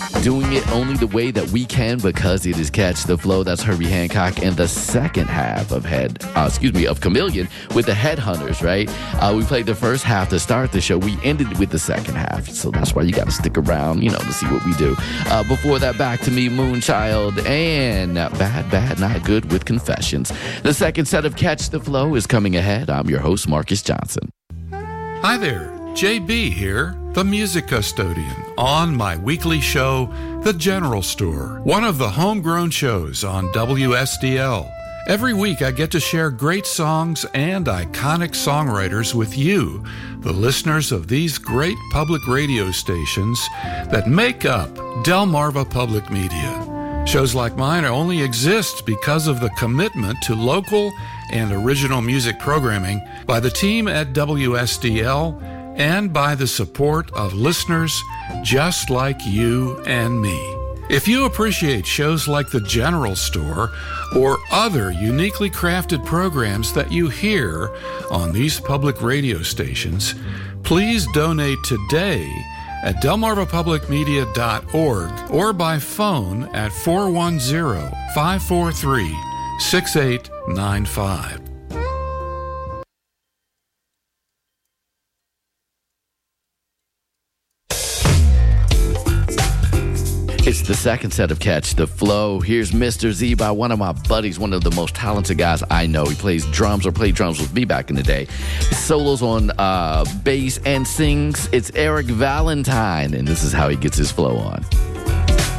doing it only the way that we can because it is Catch the Flow. That's Herbie Hancock and the second half of Chameleon with the Headhunters, right? We played the first half to start the show. We ended with the second half, so that's why you got to stick around, to see what we do. Before that, Back to Me, Moonchild, and Bad, Bad, Not Good with Confessions. The second set of Catch the Flow is coming ahead. I'm your host, Marcus Johnson. Hi there, JB here, the music custodian, on my weekly show, The General Store, one of the homegrown shows on WSDL. Every week I get to share great songs and iconic songwriters with you, the listeners of these great public radio stations that make up Delmarva Public Media. Shows like mine only exist because of the commitment to local and original music programming by the team at WSDL and by the support of listeners just like you and me. If you appreciate shows like The General Store or other uniquely crafted programs that you hear on these public radio stations, please donate today at delmarvapublicmedia.org or by phone at 410-543-6895. It's the second set of Catch the Flow. Here's Mr. Z by one of my buddies, one of the most talented guys I know. He plays drums or played drums with me back in the day. Solos on bass and sings. It's Eric Valentine, and this is how he gets his flow on.